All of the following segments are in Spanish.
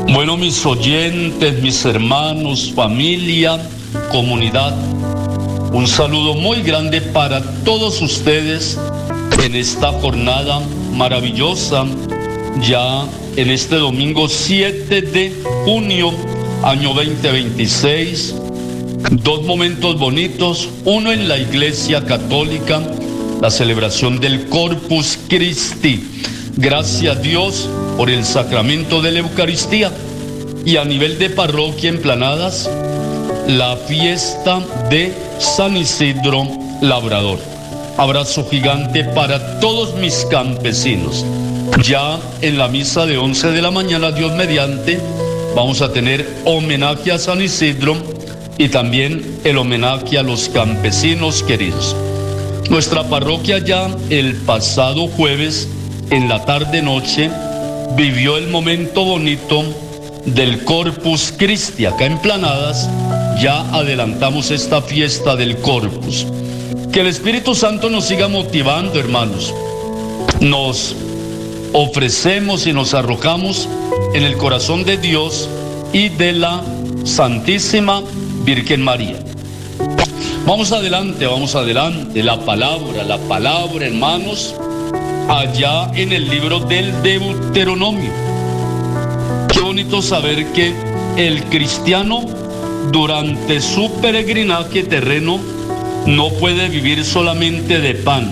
Bueno, mis oyentes, mis hermanos, familia, comunidad, un saludo muy grande para todos ustedes en esta jornada maravillosa, ya en este domingo 7 de junio, año 2026. Dos momentos bonitos, uno en la Iglesia Católica, la celebración del Corpus Christi. Gracias a Dios por el sacramento de la Eucaristía. Y a nivel de parroquia en Planadas, la fiesta de San Isidro Labrador. Abrazo gigante para todos mis campesinos. Ya en la misa de 11 de la mañana, Dios mediante, vamos a tener homenaje a San Isidro y también el homenaje a los campesinos queridos. Nuestra parroquia ya el pasado jueves, en la tarde-noche, vivió el momento bonito del Corpus Christi. Acá en Planadas ya adelantamos esta fiesta del Corpus. Que el Espíritu Santo nos siga motivando, hermanos. Nos ofrecemos y nos arrojamos en el corazón de Dios y de la Santísima Virgen María. Vamos adelante, la palabra, hermanos, allá en el libro del Deuteronomio. Qué bonito saber que el cristiano durante su peregrinaje terreno no puede vivir solamente de pan.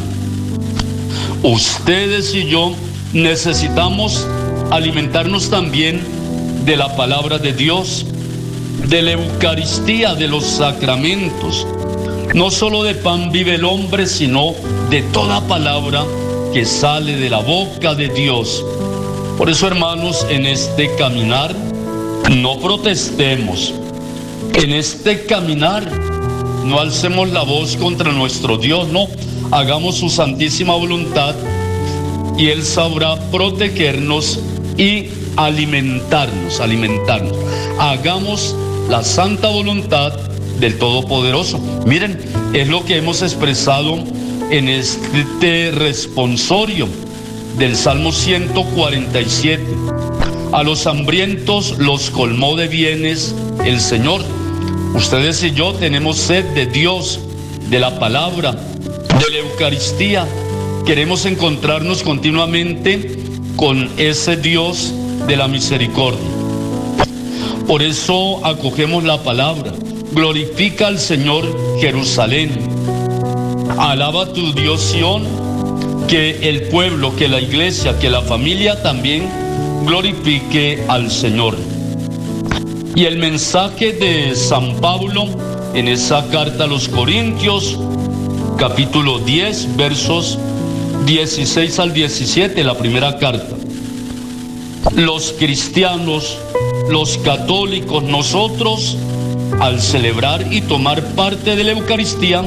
Ustedes y yo necesitamos alimentarnos también de la palabra de Dios, de la Eucaristía, de los sacramentos. No solo de pan vive el hombre, sino de toda palabra que sale de la boca de Dios. Por eso, hermanos, en este caminar no protestemos. En este caminar no alcemos la voz contra nuestro Dios, no. Hagamos su santísima voluntad y Él sabrá protegernos y alimentarnos. Hagamos la santa voluntad del Todopoderoso. Miren, es lo que hemos expresado en este responsorio del Salmo 147. A los hambrientos los colmó de bienes el Señor. Ustedes y yo tenemos sed de Dios, de la palabra, de la Eucaristía. Queremos encontrarnos continuamente con ese Dios de la misericordia. Por eso acogemos la palabra. Glorifica al Señor Jerusalén. Alaba a tu Dios Sión, que el pueblo, que la iglesia, que la familia también glorifique al Señor. Y el mensaje de San Pablo en esa carta a los Corintios, capítulo 10, versos 16 al 17, la primera carta. Los cristianos, los católicos, nosotros, al celebrar y tomar parte de la Eucaristía,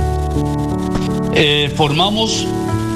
formamos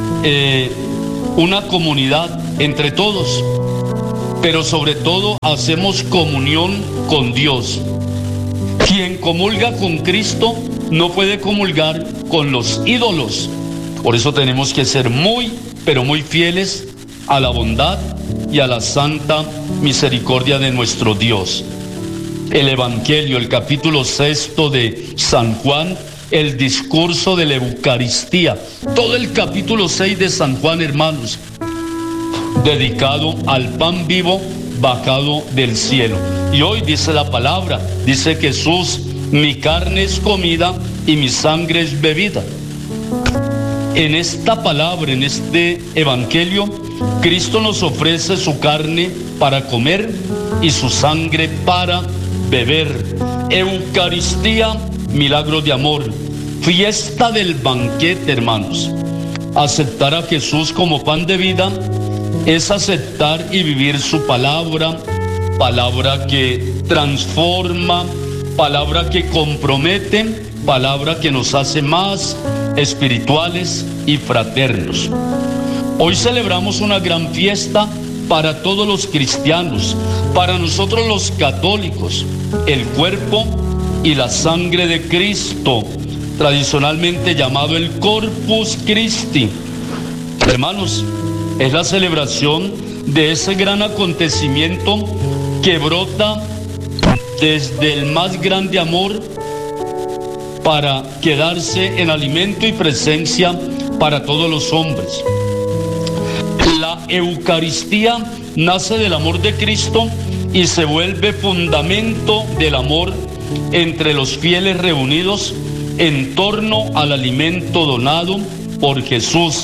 una comunidad entre todos, pero sobre todo hacemos comunión con Dios. Quien comulga con Cristo no puede comulgar con los ídolos. Por eso tenemos que ser muy, pero muy fieles a la bondad y a la santa misericordia de nuestro Dios. El Evangelio, el capítulo 6 de San Juan, el discurso de la Eucaristía, todo el capítulo 6 de San Juan, hermanos, dedicado al pan vivo bajado del cielo. Y hoy dice la palabra, dice Jesús: mi carne es comida y mi sangre es bebida. En esta palabra, en este Evangelio, Cristo nos ofrece su carne para comer y su sangre para beber. Eucaristía, milagro de amor, fiesta del banquete, hermanos. Aceptar a Jesús como pan de vida es aceptar y vivir su palabra, palabra que transforma, palabra que compromete, palabra que nos hace más espirituales y fraternos. Hoy celebramos una gran fiesta para todos los cristianos, para nosotros los católicos, el cuerpo y la sangre de Cristo, tradicionalmente llamado el Corpus Christi. Hermanos, es la celebración de ese gran acontecimiento que brota desde el más grande amor para quedarse en alimento y presencia para todos los hombres. La Eucaristía nace del amor de Cristo y se vuelve fundamento del amor entre los fieles reunidos en torno al alimento donado por Jesús.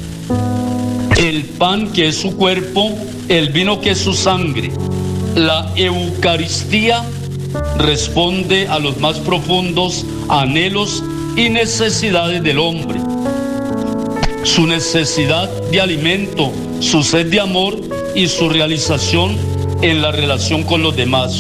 El pan que es su cuerpo, el vino que es su sangre. La Eucaristía responde a los más profundos anhelos y necesidades del hombre. Su necesidad de alimento, su sed de amor y su realización en la relación con los demás.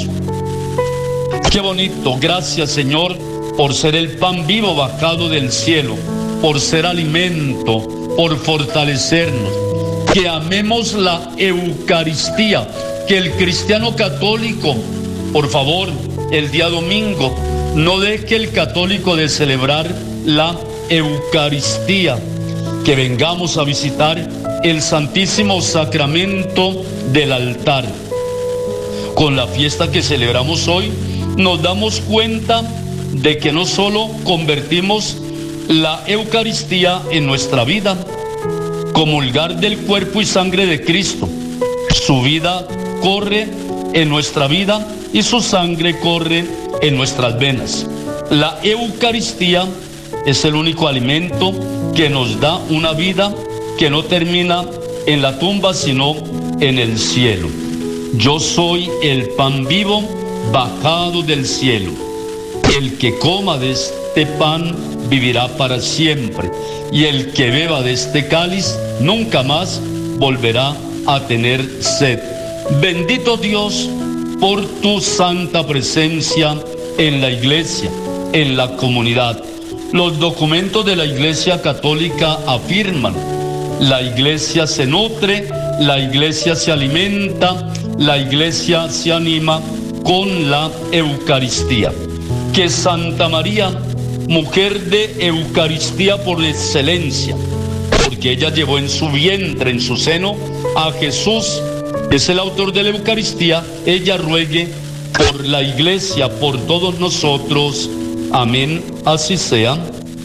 Qué bonito, gracias Señor por ser el pan vivo bajado del cielo, por ser alimento, por fortalecernos. Que amemos la Eucaristía, que el cristiano católico, por favor, el día domingo, no deje el católico de celebrar la Eucaristía, que vengamos a visitar el Santísimo Sacramento del altar. Con la fiesta que celebramos hoy, nos damos cuenta de que no solo convertimos la Eucaristía en nuestra vida, comulgar del cuerpo y sangre de Cristo, su vida corre en nuestra vida y su sangre corre en nuestras venas. La Eucaristía es el único alimento que nos da una vida que no termina en la tumba, sino en el cielo. Yo soy el pan vivo bajado del cielo. El que coma de este pan vivirá para siempre, y el que beba de este cáliz nunca más volverá a tener sed. Bendito Dios por tu santa presencia en la iglesia, en la comunidad. Los documentos de la Iglesia Católica afirman: la iglesia se nutre, la iglesia se alimenta, la iglesia se anima con la Eucaristía. Que Santa María, mujer de Eucaristía por excelencia, porque ella llevó en su vientre, en su seno, a Jesús, que es el autor de la Eucaristía, ella ruegue por la iglesia, por todos nosotros. Amén, así sea.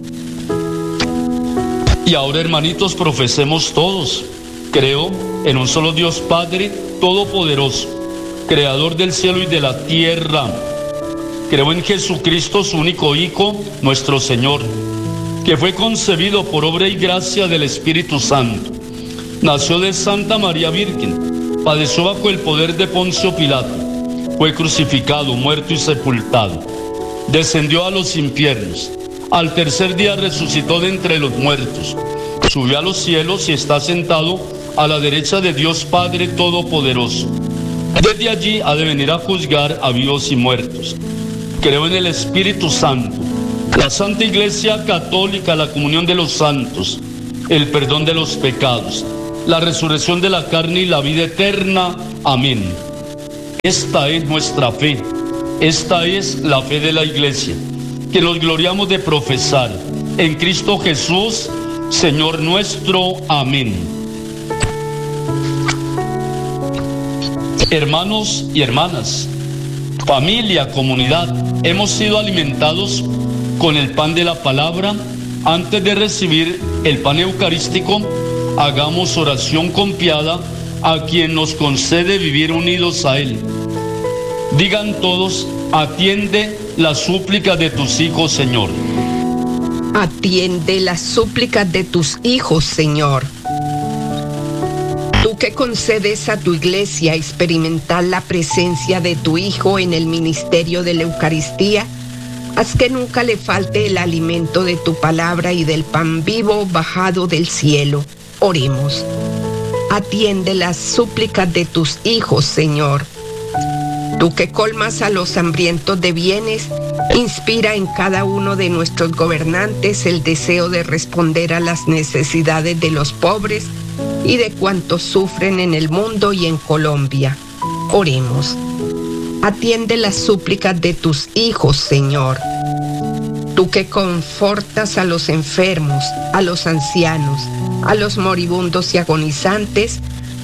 Y ahora, hermanitos, profesemos todos: creo en un solo Dios Padre Todopoderoso, Creador del cielo y de la tierra. Creo en Jesucristo, su único Hijo, nuestro Señor, que fue concebido por obra y gracia del Espíritu Santo. Nació de Santa María Virgen, padeció bajo el poder de Poncio Pilato, fue crucificado, muerto y sepultado. Descendió a los infiernos. Al tercer día resucitó de entre los muertos. Subió a los cielos y está sentado a la derecha de Dios Padre Todopoderoso. Desde allí ha de venir a juzgar a vivos y muertos. Creo en el Espíritu Santo, la Santa Iglesia Católica, la comunión de los santos, el perdón de los pecados, la resurrección de la carne y la vida eterna. Amén. Esta es nuestra fe. Esta es la fe de la Iglesia, que nos gloriamos de profesar en Cristo Jesús, Señor nuestro. Amén. Hermanos y hermanas, familia, comunidad, hemos sido alimentados con el pan de la palabra. Antes de recibir el pan eucarístico, hagamos oración confiada a quien nos concede vivir unidos a Él. Digan todos: atiende las súplicas de tus hijos, Señor. Atiende las súplicas de tus hijos, Señor. Tú que concedes a tu iglesia experimentar la presencia de tu Hijo en el ministerio de la Eucaristía, haz que nunca le falte el alimento de tu palabra y del pan vivo bajado del cielo. Oremos. Atiende las súplicas de tus hijos, Señor. Tú que colmas a los hambrientos de bienes, inspira en cada uno de nuestros gobernantes el deseo de responder a las necesidades de los pobres y de cuantos sufren en el mundo y en Colombia. Oremos. Atiende las súplicas de tus hijos, Señor. Tú que confortas a los enfermos, a los ancianos, a los moribundos y agonizantes,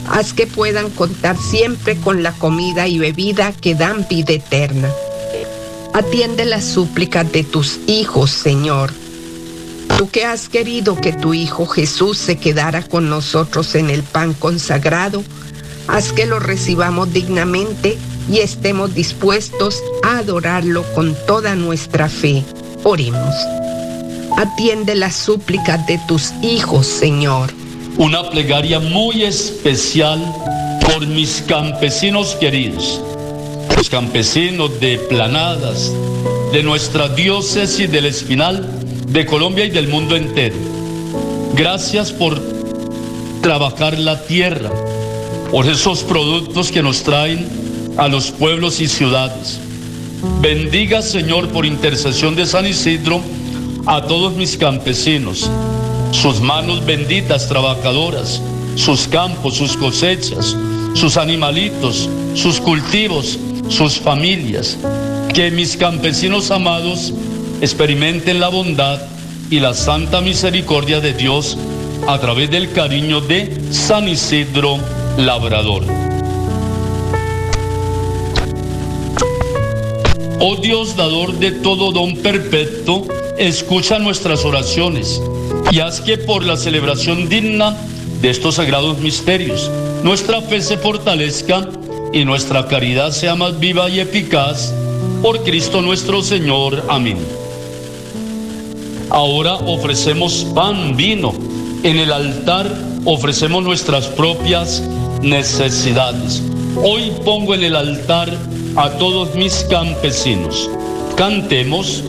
Haz que puedan contar siempre con la comida y bebida que dan vida eterna. Atiende las súplicas de tus hijos, Señor. Tú que has querido que tu Hijo Jesús se quedara con nosotros en el pan consagrado, haz que lo recibamos dignamente y estemos dispuestos a adorarlo con toda nuestra fe. Oremos. Atiende las súplicas de tus hijos, Señor. Una plegaria muy especial por mis campesinos queridos, los campesinos de Planadas, de nuestra diócesis del Espinal, de Colombia y del mundo entero. Gracias por trabajar la tierra, por esos productos que nos traen a los pueblos y ciudades. Bendiga, Señor, por intercesión de San Isidro, a todos mis campesinos, sus manos benditas trabajadoras, sus campos, sus cosechas, sus animalitos, sus cultivos, sus familias. Que mis campesinos amados experimenten la bondad y la santa misericordia de Dios a través del cariño de San Isidro Labrador. Oh Dios, dador de todo don perfecto, escucha nuestras oraciones y haz que por la celebración digna de estos sagrados misterios nuestra fe se fortalezca y nuestra caridad sea más viva y eficaz. Por Cristo nuestro Señor. Amén. Ahora ofrecemos pan, vino. En el altar ofrecemos nuestras propias necesidades. Hoy pongo en el altar a todos mis campesinos. Cantemos.